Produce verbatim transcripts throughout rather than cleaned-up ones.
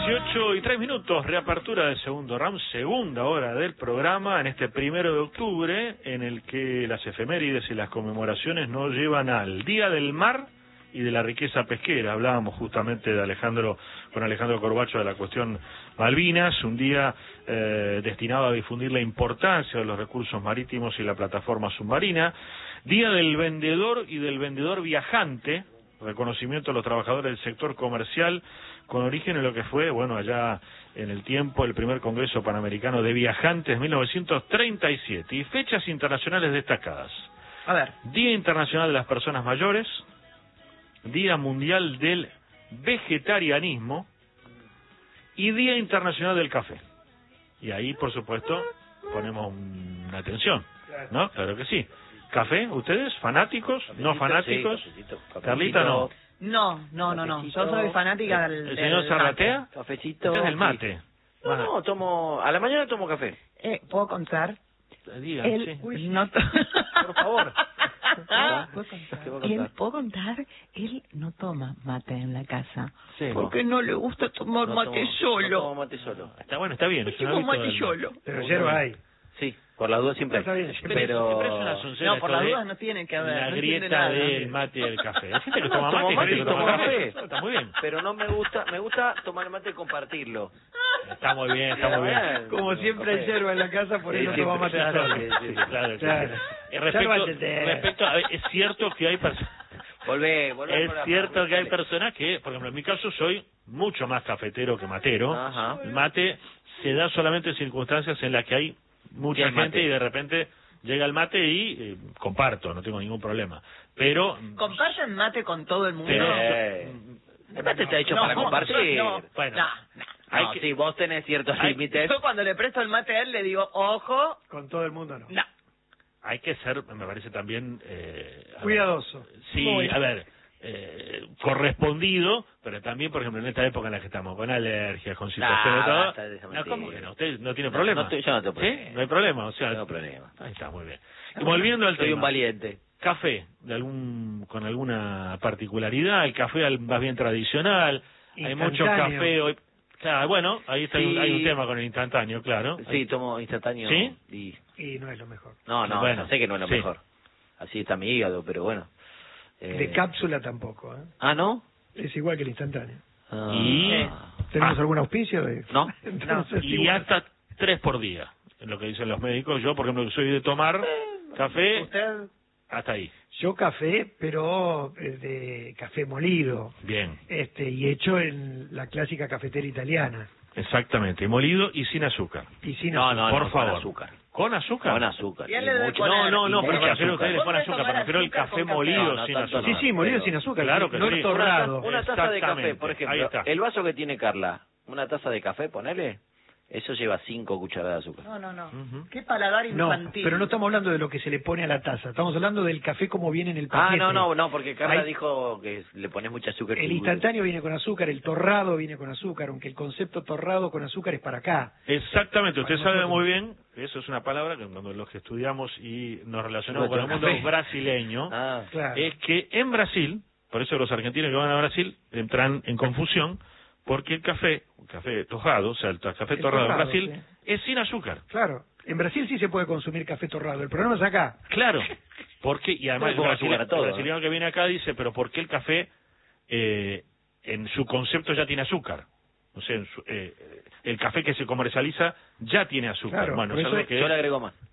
dieciocho y tres minutos, reapertura del segundo round, segunda hora del programa, en este primero de octubre, en el que las efemérides y las conmemoraciones nos llevan al Día del Mar y de la riqueza pesquera. Hablábamos justamente de Alejandro, con Alejandro Corbacho, de la cuestión Malvinas, un día eh, destinado a difundir la importancia de los recursos marítimos y la plataforma submarina. Día del vendedor y del vendedor viajante, reconocimiento a los trabajadores del sector comercial, con origen en lo que fue, bueno, allá en el tiempo, el primer Congreso Panamericano de Viajantes, mil novecientos treinta y siete. Y fechas internacionales destacadas. A ver. Día Internacional de las Personas Mayores, Día Mundial del Vegetarianismo y Día Internacional del Café. Y ahí, por supuesto, ponemos una atención, ¿no? Claro que sí. ¿Café? ¿Ustedes? ¿Fanáticos? Cafecito, ¿No fanáticos? sí, cafecito, cafecito. Carlita, no. No, no, no, no. Yo soy fanática del... ¿El señor Zarratea? Cafecito. Usted es el mate. Sí. No, no, tomo... A la mañana tomo café. Eh, ¿Puedo contar? Diga, Él sí. uy, no to- Por favor. ¿Puedo contar? ¿Qué va a Él, contar? ¿Puedo contar? Él no toma mate en la casa. Sí. Porque no le gusta tomar No mate tomo- solo. No tomo mate solo. Está bueno, está bien. Yo Es un tomo hábito mate del- solo. Pero hierba hay. Sí, por las dudas siempre. Está bien, hay. siempre- Pero... siempre es una soncera No, por esto las de dudas no tiene que haber. la no entiende grieta nada. del mate y del café. Hay gente que toma Tomo mate y gente que tomo toma café. café. Está muy bien. Pero no me gusta, me gusta tomar mate y compartirlo. Está muy bien, está muy bien. Como siempre hay yerba en la casa, por Sí, eso siempre, toma mate claro, solo. sí, sí, Claro, claro. Claro. Eh, Respecto, Sálvate. respecto a, es cierto que hay personas... Volvé, volvé. al Es programa, cierto que hay dale. personas que, por ejemplo, en mi caso soy mucho más cafetero que matero. Ajá. El mate se da solamente en circunstancias en las que hay mucha Y hay gente mate. y de repente llega el mate y eh, comparto, no tengo ningún problema. Pero... ¿Comparten mate con todo el mundo? pero Eh. El mate está hecho No, para compartir. no, Bueno, no, no. hay No, que- sí, vos tenés ciertos hay- límites. Yo cuando le presto el mate a él le digo, ojo, Con todo el mundo no. no. hay que ser, me parece también... Eh, a ver, Cuidadoso. sí, Muy. a ver... Eh, correspondido, pero también, por ejemplo, en esta época en la que estamos con alergias, con situaciones Nah, de todo. basta de esa No, mentira. ¿cómo que no? ¿Usted no tiene No, problema? no estoy- yo no tengo ¿Sí? problema. No hay problema, o sea... No tengo problema. Ahí está, muy bien. Y volviendo al Soy tema. un valiente. Café, de algún, con alguna particularidad, el café al- más bien tradicional, hay mucho Instantáneo. café hoy. Claro, bueno, ahí está, Sí. hay un tema con el instantáneo, claro. Sí, tomo instantáneo. ¿Sí? Y... Y no es lo mejor. No, no, Bueno, no sé que no es lo sí. mejor. Así está mi hígado, pero bueno. Eh, De cápsula tampoco, ¿eh? Ah, ¿no? Es igual que el instantáneo. Ah. Y- ¿Tenemos Ah. algún auspicio? De... No. Entonces, Y igual. hasta tres por día, es lo que dicen los médicos. Yo, por ejemplo, que soy de tomar café, Usted, hasta ahí. Yo café, pero eh, de café molido, Bien, este y hecho en la clásica cafetera italiana. exactamente. Molido y sin azúcar. Y sin No, azúcar. no, por no, favor. con azúcar. ¿Con azúcar? Con azúcar. ¿Quién y le debe mucho- poner? No, no, no, y pero mucho me refiero, ustedes le azúcar. ponen ¿Vos azúcar, podés pero me refiero al tomar café azúcar con molido café? No, sin no, azúcar. tanto Sí, no. sí, molido pero- sin azúcar, Claro sí, que no sí. torrado. Una, una taza de Exactamente. café, por ejemplo. Ahí está. El vaso que tiene Carla, una taza de café, ponele, eso lleva cinco cucharadas de azúcar. no, no, no. Ujú. Qué paladar No, infantil. pero no estamos hablando de lo que se le pone a la taza, estamos hablando del café como viene en el Ah, paquete. no, no, no, porque Carla Hay- dijo que le pones mucha azúcar. El instantáneo viene con azúcar, el torrado viene con azúcar, aunque el concepto torrado con azúcar es para acá. Exactamente, usted Para sabe nosotros. muy bien, eso es una palabra que cuando los que estudiamos y nos relacionamos con el Nuestro mundo café. brasileño, Ah, Claro. es que en Brasil, por eso los argentinos que van a Brasil entran en confusión, porque el café, el café torrado, o sea, el t- café El torrado en torrado, Brasil, sí. es sin azúcar. Claro, en Brasil sí se puede consumir café torrado, el problema es acá. Claro, porque, y además el, Pongo brasile- azúcar a todo, el brasileño que viene acá dice, pero ¿por qué el café eh, en su concepto ya tiene azúcar? O sea, en su- eh, el café que se comercializa ya tiene azúcar. Claro, bueno, por es eso algo que yo es- le agrego más.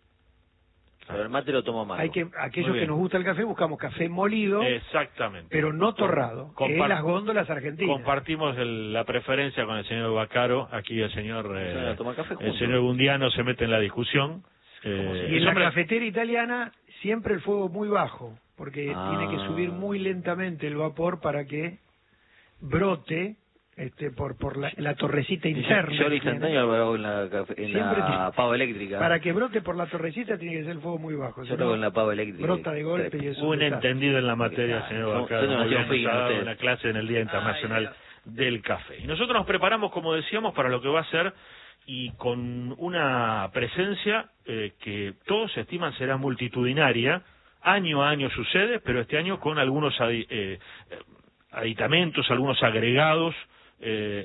Pero el mate lo tomo más. Hay que aquellos Muy bien. que nos gusta el café buscamos café molido, Exactamente. pero no torrado, que es Compar- las góndolas argentinas. Compartimos el- la preferencia con el señor Bacaro, aquí el señor eh, Vamos a tomar café el juntos. señor Bundiano se mete en la discusión. Eh, Y en el la hombre- cafetera italiana siempre el fuego muy bajo, porque Ah. tiene que subir muy lentamente el vapor para que brote este por por la, la torrecita interna. Yo el que instantáneo lo hago en la, café- en Siempre la tiene- pava eléctrica. tiene. Para que brote por la torrecita tiene que ser el fuego muy bajo. Yo si lo hago no, en la pava eléctrica. brota de golpe y eso. Un entendido en la materia, Ah, señor son- Bacaro. son Muy demasiado bien, nos finos ha dado ustedes. una clase en el Día Internacional Ay, del Café. Y nosotros nos preparamos, como decíamos, para lo que va a ser y con una presencia eh, que todos estiman será multitudinaria. Año a año sucede, pero este año con algunos adi- eh, eh, aditamentos, algunos agregados, eh,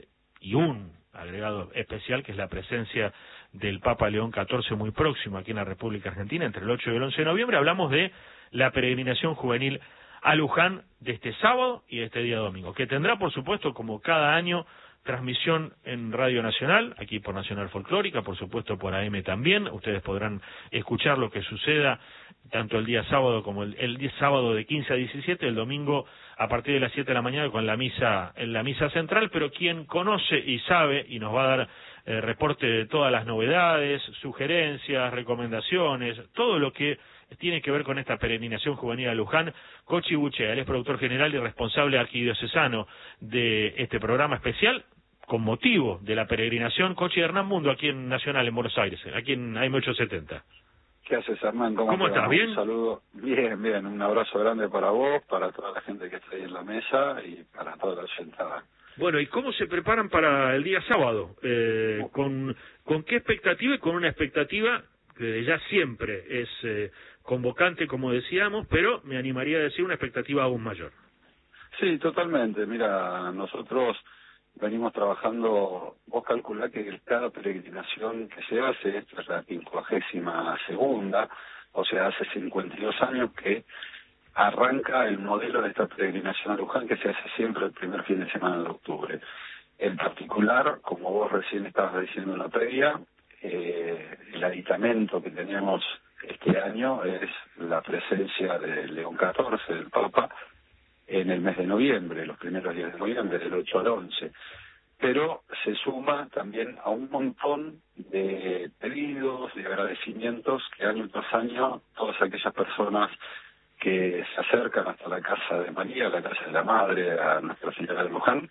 y un agregado especial, que es la presencia del Papa León catorce muy próximo aquí en la República Argentina, entre el ocho y el once de noviembre. Hablamos de la peregrinación juvenil a Luján de este sábado y de este día domingo, que tendrá, por supuesto, como cada año, transmisión en Radio Nacional, aquí por Nacional Folclórica, por supuesto por A M también. Ustedes podrán escuchar lo que suceda tanto el día sábado como el, el día sábado de quince a diecisiete, el domingo a partir de las siete de la mañana con la misa en la misa central, pero quien conoce y sabe y nos va a dar eh, reporte de todas las novedades, sugerencias, recomendaciones, todo lo que tiene que ver con esta peregrinación juvenil a Luján, Cochi Buchea. Él es productor general y responsable arquidiocesano de este programa especial con motivo de la peregrinación. Cochi, Hernán Mundo, aquí en Nacional, en Buenos Aires, aquí en A M ochocientos setenta. ¿Qué haces, Hernán? ¿Cómo, ¿Cómo estás? ¿Bien? Un saludo. Bien, bien. Un abrazo grande para vos, para toda la gente que está ahí en la mesa y para toda la sentada. Bueno, ¿y cómo se preparan para el día sábado? Eh, ¿con, ¿Con qué expectativa? Y con una expectativa que ya siempre es eh, convocante, como decíamos, pero me animaría a decir una expectativa aún mayor. Sí, totalmente. Mira, nosotros venimos trabajando, vos calculá que cada peregrinación que se hace, esta es la quincuagésima segunda, o sea, hace cincuenta y dos años que arranca el modelo de esta peregrinación a Luján, que se hace siempre el primer fin de semana de octubre. En particular, como vos recién estabas diciendo en la previa, eh, el aditamento que tenemos este año es la presencia de León catorce, del Papa, en el mes de noviembre, los primeros días de noviembre, del ocho al once. Pero se suma también a un montón de pedidos, de agradecimientos que año tras año todas aquellas personas que se acercan hasta la casa de María, la casa de la Madre, a Nuestra Señora de Luján,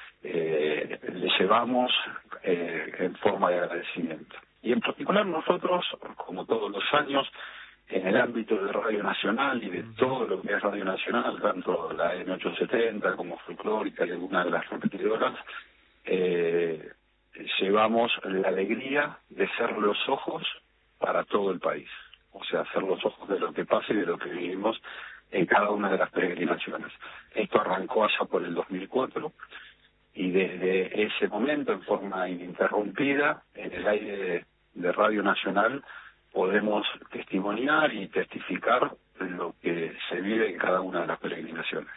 eh, le llevamos eh, en forma de agradecimiento. Y en particular nosotros, como todos los años, en el ámbito de Radio Nacional y de todo lo que es Radio Nacional, tanto la M ochocientos setenta como Folclórica y algunas de las repetidoras, eh, llevamos la alegría de ser los ojos para todo el país. O sea, ser los ojos de lo que pasa y de lo que vivimos en cada una de las peregrinaciones. Esto arrancó allá por el dos mil cuatro y desde ese momento, en forma ininterrumpida, en el aire de Radio Nacional, podemos testimoniar y testificar lo que se vive en cada una de las peregrinaciones.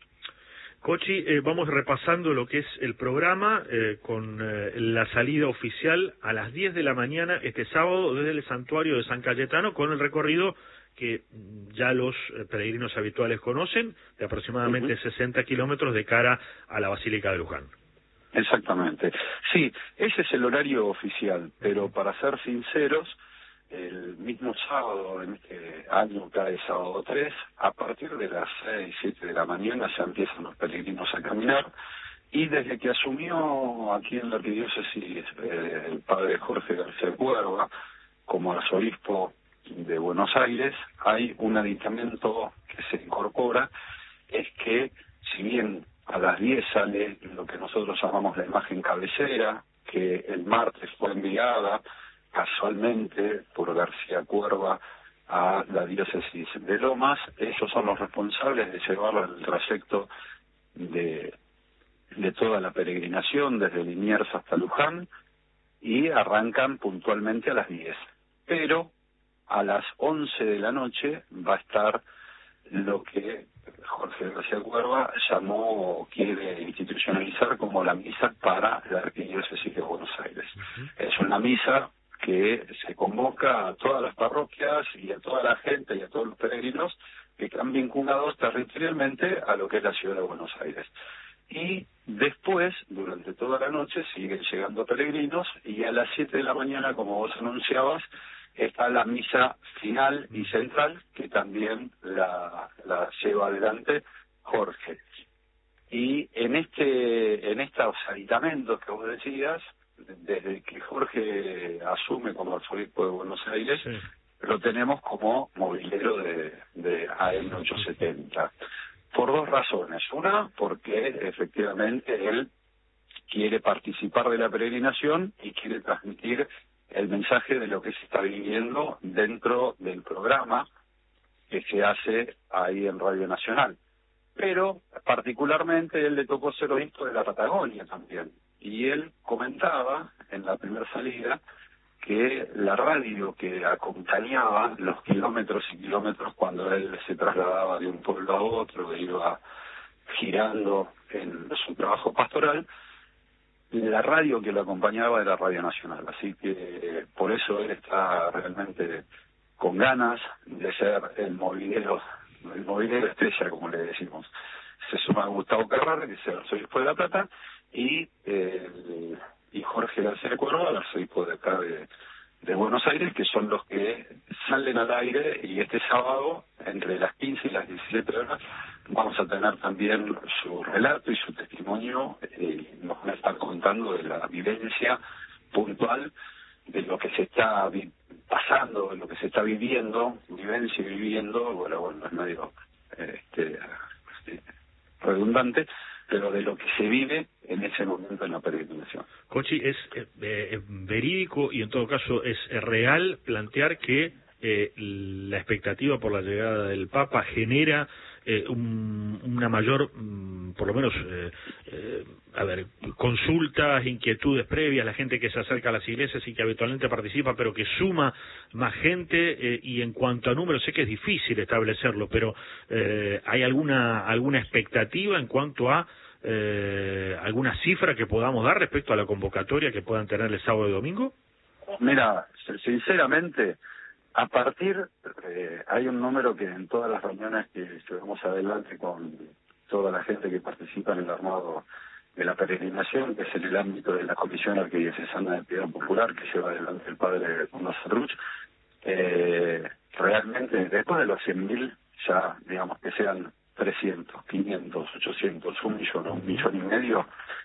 Cochi, eh, vamos repasando lo que es el programa eh, con eh, la salida oficial a las diez de la mañana este sábado desde el santuario de San Cayetano, con el recorrido que ya los eh, peregrinos habituales conocen, de aproximadamente uh-huh. sesenta kilómetros de cara a la Basílica de Luján. Exactamente. Sí, ese es el horario oficial, pero para ser sinceros, el mismo sábado, en este año cae sábado tres, a partir de las seis, siete de la mañana ya empiezan los peregrinos a caminar, y desde que asumió aquí en la arquidiócesis eh, el padre Jorge García Cuerva como arzobispo de Buenos Aires, hay un aditamento que se incorpora, es que si bien a las diez sale lo que nosotros llamamos la imagen cabecera, que el martes fue enviada casualmente por García Cuerva a la diócesis de Lomas, ellos son los responsables de llevar el trayecto de, de toda la peregrinación desde Liniers hasta Luján, y arrancan puntualmente a las diez. Pero a las once de la noche va a estar lo que Jorge García Cuerva llamó o quiere institucionalizar como la misa para la arquidiócesis de Buenos Aires. Uh-huh. Es una misa que se convoca a todas las parroquias y a toda la gente y a todos los peregrinos que están vinculados territorialmente a lo que es la ciudad de Buenos Aires. Y después, durante toda la noche, siguen llegando peregrinos, y a las siete de la mañana, como vos anunciabas, está la misa final y central, que también la, la lleva adelante Jorge. Y en este en estos aditamentos que vos decías, desde que Jorge asume como arzobispo de Buenos Aires, sí, lo tenemos como movilero de, de A M ochocientos setenta. Por dos razones. Una, porque efectivamente él quiere participar de la peregrinación y quiere transmitir el mensaje de lo que se está viviendo dentro del programa que se hace ahí en Radio Nacional. Pero particularmente él le tocó ser obispo de la Patagonia también. y él comentaba en la primera salida que la radio que acompañaba los kilómetros y kilómetros cuando él se trasladaba de un pueblo a otro, iba girando en su trabajo pastoral, la radio que lo acompañaba era Radio Nacional, así que por eso él está realmente con ganas de ser el movilero, el movilero estrella, como le decimos. Se suma Gustavo Carrara, que es el arzobispo de La Plata, y eh, y Jorge García Cuerva, el arzobispo de acá de, de Buenos Aires, que son los que salen al aire, y este sábado, entre las quince y las diecisiete horas, vamos a tener también su relato y su testimonio, eh, nos van a estar contando de la vivencia puntual de lo que se está vi pasando, de lo que se está viviendo, vivencia y viviendo, bueno, bueno, es medio este, este, redundante, pero de lo que se vive en ese momento en la peregrinación. Cochi, es eh, eh, verídico y en todo caso es eh, real plantear que eh, la expectativa por la llegada del Papa genera eh, un, una mayor, mm, por lo menos, eh, eh, a ver, consultas, inquietudes previas, la gente que se acerca a las iglesias y que habitualmente participa, pero que suma más gente, eh, y en cuanto a números, sé que es difícil establecerlo, pero eh, ¿hay alguna alguna expectativa en cuanto a eh, alguna cifra que podamos dar respecto a la convocatoria que puedan tener el sábado y domingo? Mira, sinceramente, a partir, eh, hay un número que en todas las reuniones que llevamos adelante con toda la gente que participa en el armado de la peregrinación, que es en el ámbito de la Comisión Arquidiocesana de Piedad Popular, que lleva adelante el padre Bruno Serruch, eh, realmente después de los cien mil, ya digamos que sean trescientos, quinientos, ochocientos, un millón o un millón y medio,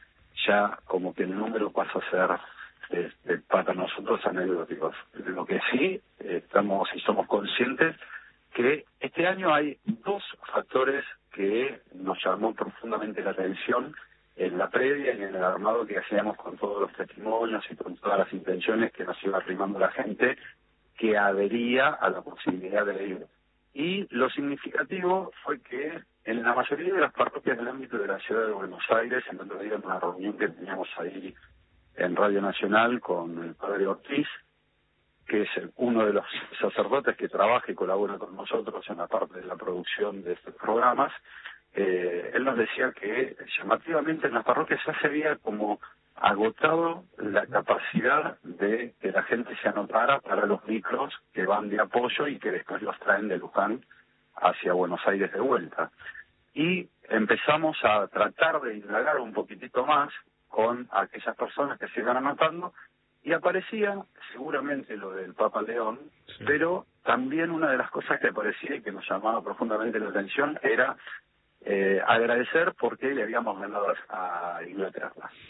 ya como que el número pasa a ser este, para nosotros anecdóticos. Lo que sí eh, estamos y somos conscientes que este año hay dos factores que nos llamó profundamente la atención en la previa y en el armado que hacíamos con todos los testimonios y con todas las intenciones que nos iba arrimando la gente que adhería a la posibilidad de ir. Y lo significativo fue que en la mayoría de las parroquias del ámbito de la ciudad de Buenos Aires, el otro día en una reunión que teníamos ahí en Radio Nacional con el padre Ortiz, que es uno de los sacerdotes que trabaja y colabora con nosotros en la parte de la producción de estos programas, eh, él nos decía que llamativamente en las parroquias ya se había como agotado la capacidad de que la gente se anotara para los micros que van de apoyo y que después los traen de Luján hacia Buenos Aires de vuelta. Y empezamos a tratar de indagar un poquitito más con aquellas personas que se iban anotando, y aparecía seguramente lo del Papa León, sí. Pero también una de las cosas que aparecía y que nos llamaba profundamente la atención era eh, agradecer porque le habíamos ganado a Inglaterra.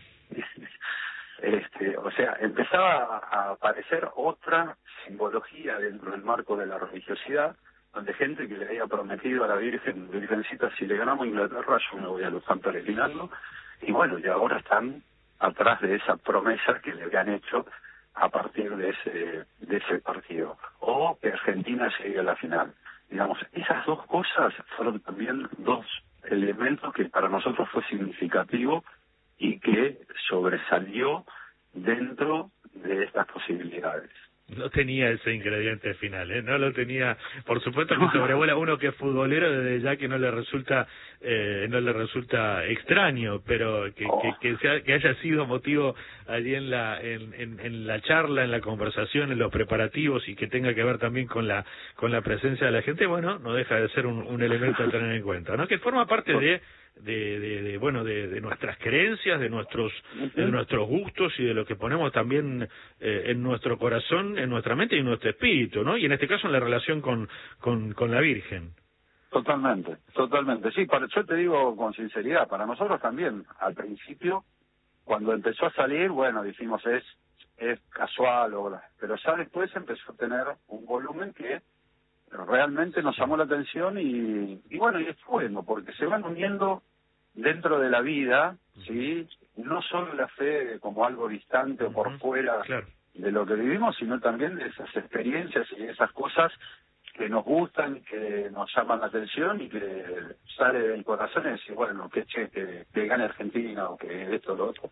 Este, o sea, empezaba a aparecer otra simbología dentro del marco de la religiosidad, donde gente que le había prometido a la Virgen, Virgencita, si le ganamos a Inglaterra, yo me voy a Luján peregrinando, y bueno, y ahora están atrás de esa promesa que le habían hecho a partir de ese de ese partido, o que Argentina llegue a la final. Digamos, esas dos cosas fueron también dos elementos que para nosotros fue significativo y que sobresalió dentro de estas posibilidades. No tenía ese ingrediente final, ¿eh? No lo tenía. Por supuesto que sobrevuela uno que es futbolero, desde ya que no le resulta eh, no le resulta extraño, pero que oh. que, que, sea, que haya sido motivo allí en la en, en, en la charla, en la conversación, en los preparativos, y que tenga que ver también con la con la presencia de la gente, bueno, no deja de ser un, un elemento a tener en cuenta, ¿no? Que forma parte de De, de, de bueno de, de nuestras creencias, de nuestros de nuestros gustos y de lo que ponemos también eh, en nuestro corazón, en nuestra mente y en nuestro espíritu, ¿no? Y en este caso en la relación con con, con la Virgen. Totalmente, totalmente. Sí, para, yo te digo con sinceridad, para nosotros también, al principio, cuando empezó a salir, bueno, dijimos es es casual, o, pero ya después empezó a tener un volumen que realmente nos llamó la atención y, y bueno, y es bueno, porque se van uniendo dentro de la vida, ¿sí? No solo la fe como algo distante o por fuera claro. de lo que vivimos, sino también de esas experiencias y esas cosas que nos gustan, que nos llaman la atención y que sale del corazón y decir, bueno, que che, que, que gane Argentina o que esto o lo otro.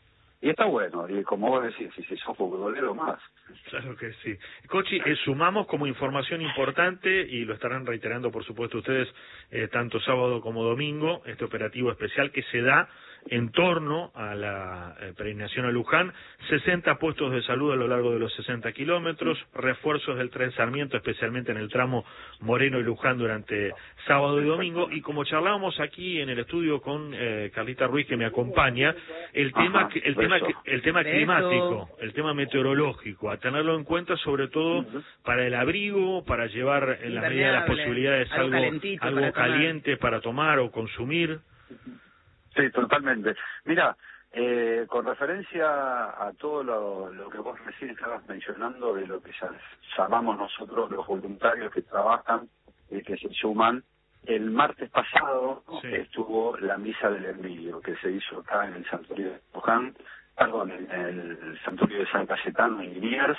y está bueno, y como vos decís, si se sos futbolero más. Claro que sí. Cochi, eh, sumamos como información importante, y lo estarán reiterando por supuesto ustedes, eh, tanto sábado como domingo, este operativo especial que se da en torno a la eh, peregrinación a Luján, sesenta puestos de salud a lo largo de los sesenta kilómetros, refuerzos del tren Sarmiento, especialmente en el tramo Moreno y Luján durante sábado y domingo, y como charlábamos aquí en el estudio con eh, Carlita Ruiz, que me acompaña, el tema, Ajá, el tema, el tema Beso. climático, el tema meteorológico, a tenerlo en cuenta sobre todo Uh-huh. para el abrigo, para llevar en la medida de las Impermeable, posibilidades algo algo, calentito algo para tomar. caliente para tomar o consumir. Sí, totalmente. Mira, eh, con referencia a todo lo, lo que vos recién estabas mencionando de lo que ya llamamos nosotros los voluntarios que trabajan y que se suman, el martes pasado Sí. estuvo la misa del envío que se hizo acá en el santuario de Luján, perdón, en el santuario de San Cayetano en Liniers.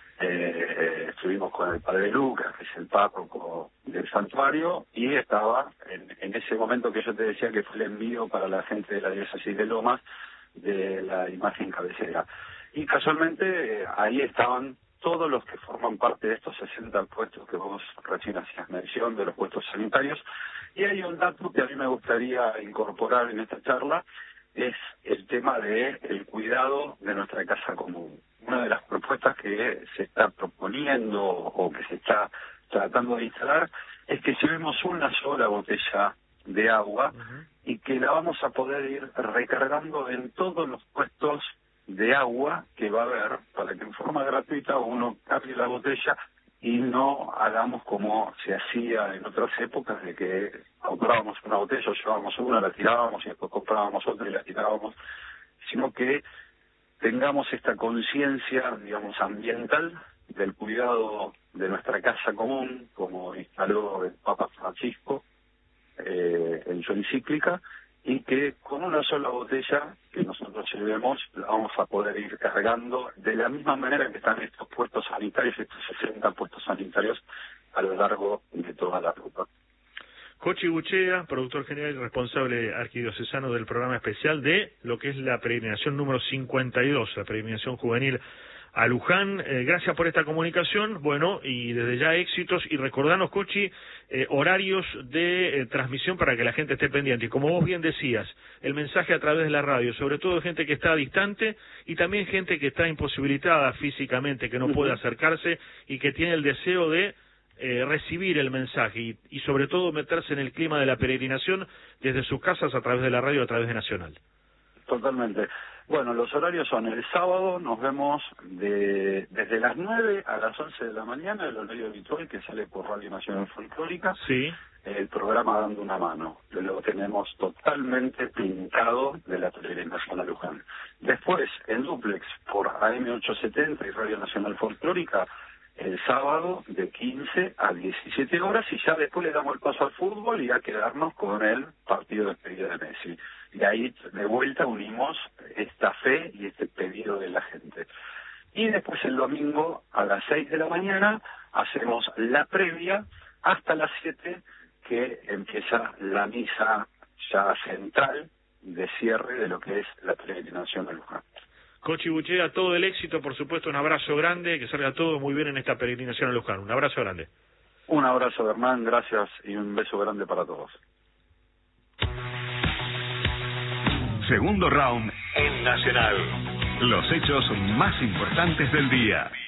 Eh, estuvimos con el padre Lucas, que es el párroco del santuario, y estaba en, en ese momento que yo te decía que fue el envío para la gente de la diócesis de Lomas de la imagen cabecera. Y casualmente eh, ahí estaban todos los que forman parte de estos sesenta puestos que vos recién hacías mención, de los puestos sanitarios. Y hay un dato que a mí me gustaría incorporar en esta charla, es el tema de el cuidado de nuestra casa común. Una de las propuestas que se está proponiendo o que se está tratando de instalar es que llevemos una sola botella de agua Uh-huh. y que la vamos a poder ir recargando en todos los puestos de agua que va a haber, para que en forma gratuita uno cargue la botella y no hagamos como se hacía en otras épocas, de que comprábamos una botella, llevábamos una, la tirábamos y después comprábamos otra y la tirábamos, sino que tengamos esta conciencia, digamos, ambiental del cuidado de nuestra casa común, como instaló el Papa Francisco eh, en su encíclica, y que con una sola botella que nosotros llevemos la vamos a poder ir cargando de la misma manera que están estos puestos sanitarios, estos sesenta puestos sanitarios a lo largo de toda la ruta. Cochi Buchea, productor general y responsable arquidiocesano del programa especial de lo que es la peregrinación número cincuenta y dos, la peregrinación juvenil a Luján. Eh, gracias por esta comunicación, bueno, y desde ya éxitos, y recordanos, Cochi, eh, horarios de eh, transmisión para que la gente esté pendiente. Y como vos bien decías, el mensaje a través de la radio, sobre todo gente que está distante y también gente que está imposibilitada físicamente, que no puede acercarse y que tiene el deseo de eh, recibir el mensaje y, y sobre todo meterse en el clima de la peregrinación desde sus casas a través de la radio, a través de Nacional. Totalmente. Bueno, los horarios son el sábado, nos vemos de desde las nueve a las once de la mañana, el horario habitual que sale por Radio Nacional Folclórica, Sí. el programa Dando una Mano. Lo tenemos totalmente pintado de la peregrinación a Luján. Después, en duplex por A M ochocientos setenta y Radio Nacional Folclórica, el sábado de quince a diecisiete horas, y ya después le damos el paso al fútbol y a quedarnos con el partido de despedida de Messi. Y ahí de vuelta unimos esta fe y este pedido de la gente. Y después el domingo a las seis de la mañana hacemos la previa hasta las siete, que empieza la misa ya central de cierre de lo que es la peregrinación a Luján. Cochi Buchea, todo el éxito, por supuesto, un abrazo grande, que salga todo muy bien en esta peregrinación a Luján. Un abrazo grande. Un abrazo, Hernán, gracias y un beso grande para todos. Segundo round en Nacional. Los hechos más importantes del día.